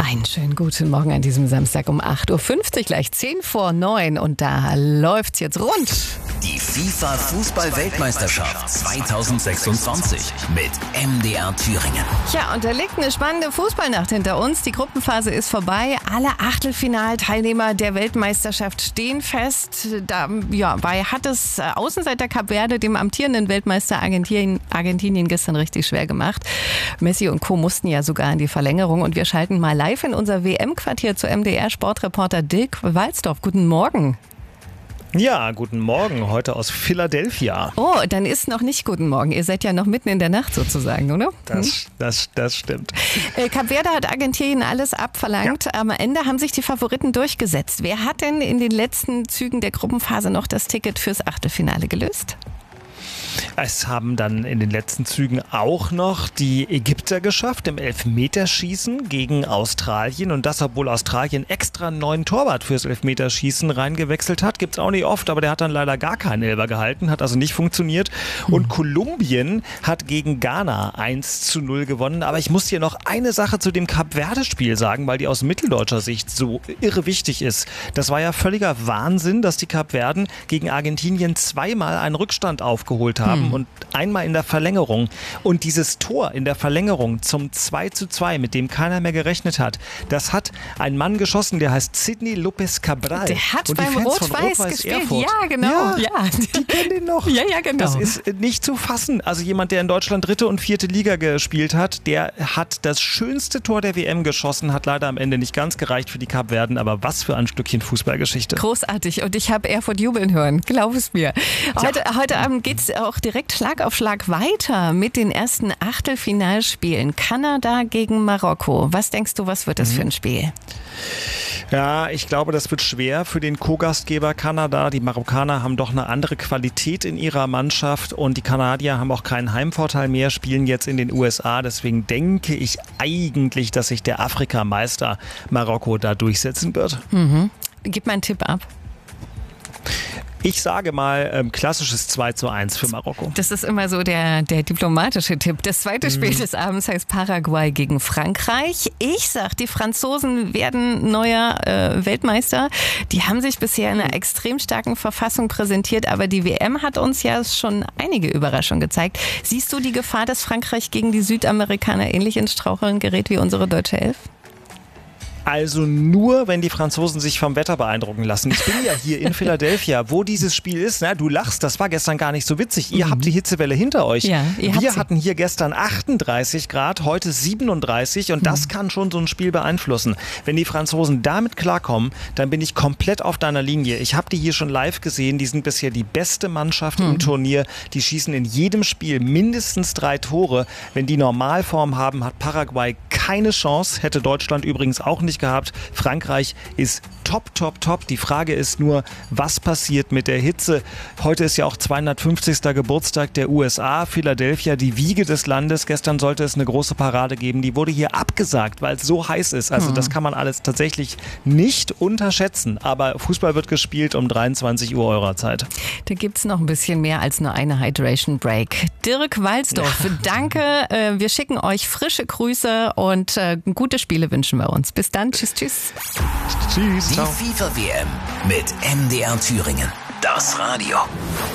Einen schönen guten Morgen an diesem Samstag um 8.50 Uhr, gleich 10 vor 9 und da läuft's jetzt rund. Die FIFA-Fußball-Weltmeisterschaft 2026 mit MDR Thüringen. Ja, und da liegt eine spannende Fußballnacht hinter uns. Die Gruppenphase ist vorbei. Alle Achtelfinalteilnehmer der Weltmeisterschaft stehen fest. Dabei hat es Außenseiter Kap Verde dem amtierenden Weltmeister Argentinien gestern richtig schwer gemacht. Messi und Co. mussten ja sogar in die Verlängerung und wir schalten mal live in unser WM-Quartier zu MDR-Sportreporter Dirk Walzdorf. Guten Morgen. Ja, guten Morgen, heute aus Philadelphia. Oh, dann ist noch nicht guten Morgen. Ihr seid ja noch mitten in der Nacht sozusagen, oder? Das stimmt. Kap Verde hat Argentinien alles abverlangt. Ja. Am Ende haben sich die Favoriten durchgesetzt. Wer hat denn in den letzten Zügen der Gruppenphase noch das Ticket fürs Achtelfinale gelöst? Es haben dann in den letzten Zügen auch noch die Ägypter geschafft im Elfmeterschießen gegen Australien. Und das, obwohl Australien extra einen neuen Torwart fürs Elfmeterschießen reingewechselt hat. Gibt's auch nicht oft, aber der hat dann leider gar keinen Elfer gehalten, hat also nicht funktioniert. Und Kolumbien hat gegen Ghana 1:0 gewonnen. Aber ich muss hier noch eine Sache zu dem Kap-Verde-Spiel sagen, weil die aus mitteldeutscher Sicht so irre wichtig ist. Das war ja völliger Wahnsinn, dass die Kap-Verden gegen Argentinien zweimal einen Rückstand aufgeholt haben und einmal in der Verlängerung. Und dieses Tor in der Verlängerung zum 2:2, mit dem keiner mehr gerechnet hat, das hat ein Mann geschossen, der heißt Sidney Lopez Cabral. Der hat und beim Rot-Weiß gespielt. Erfurt, ja, genau. Ja. Die kennen den noch. Ja, genau. Das ist nicht zu fassen. Also jemand, der in Deutschland 3. und 4. Liga gespielt hat, der hat das schönste Tor der WM geschossen, hat leider am Ende nicht ganz gereicht für die Kapverden, aber was für ein Stückchen Fußballgeschichte. Großartig und ich habe Erfurt jubeln hören, glaub es mir. Heute Abend geht es auch direkt Schlag auf Schlag weiter mit den ersten Achtelfinalspielen. Kanada gegen Marokko. Was denkst du, was wird das für ein Spiel? Ja, ich glaube, das wird schwer für den Co-Gastgeber Kanada. Die Marokkaner haben doch eine andere Qualität in ihrer Mannschaft und die Kanadier haben auch keinen Heimvorteil mehr, spielen jetzt in den USA. Deswegen denke ich eigentlich, dass sich der Afrikameister Marokko da durchsetzen wird. Gib mal einen Tipp ab. Ich sage mal klassisches 2:1 für Marokko. Das ist immer so der diplomatische Tipp. Das zweite Spiel des Abends heißt Paraguay gegen Frankreich. Ich sag, die Franzosen werden neuer Weltmeister. Die haben sich bisher in einer extrem starken Verfassung präsentiert, aber die WM hat uns ja schon einige Überraschungen gezeigt. Siehst du die Gefahr, dass Frankreich gegen die Südamerikaner ähnlich ins Straucheln gerät wie unsere deutsche Elf? Also nur, wenn die Franzosen sich vom Wetter beeindrucken lassen. Ich bin ja hier in Philadelphia, wo dieses Spiel ist. Na, du lachst, das war gestern gar nicht so witzig. Ihr habt die Hitzewelle hinter euch. Ja, wir hatten hier gestern 38 Grad, heute 37 und das kann schon so ein Spiel beeinflussen. Wenn die Franzosen damit klarkommen, dann bin ich komplett auf deiner Linie. Ich habe die hier schon live gesehen. Die sind bisher die beste Mannschaft im Turnier. Die schießen in jedem Spiel mindestens 3 Tore. Wenn die Normalform haben, hat Paraguay keine Chance. Hätte Deutschland übrigens auch nicht gehabt. Frankreich ist top. Die Frage ist nur, was passiert mit der Hitze? Heute ist ja auch 250. Geburtstag der USA. Philadelphia, die Wiege des Landes. Gestern sollte es eine große Parade geben. Die wurde hier abgesagt, weil es so heiß ist. Also das kann man alles tatsächlich nicht unterschätzen. Aber Fußball wird gespielt um 23 Uhr eurer Zeit. Da gibt es noch ein bisschen mehr als nur eine Hydration Break. Dirk Walzdorf, danke. Wir schicken euch frische Grüße und gute Spiele wünschen wir uns. Bis dann. Tschüss. Tschüss. Die FIFA-WM mit MDR Thüringen. Das Radio.